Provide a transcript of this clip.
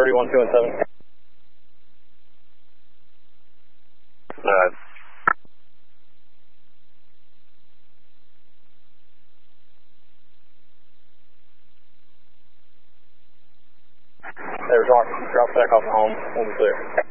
31, 2 and 7. There's Mark. Drop back off home. We'll be clear.